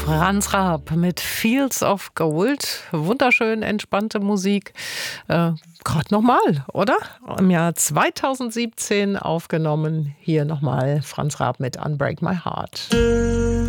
Franz Raab mit Fields of Gold. Wunderschön entspannte Musik. Gerade nochmal, oder? Im Jahr 2017 aufgenommen. Hier nochmal Franz Raab mit Unbreak My Heart.